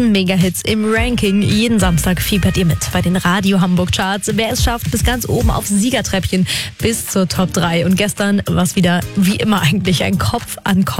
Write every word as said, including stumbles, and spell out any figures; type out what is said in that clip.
Mega-Hits im Ranking. Jeden Samstag fiebert ihr mit bei den Radio Hamburg Charts. Wer es schafft, bis ganz oben aufs Siegertreppchen bis zur Top drei. Und gestern war es wieder, wie immer eigentlich, ein Kopf an Kopf.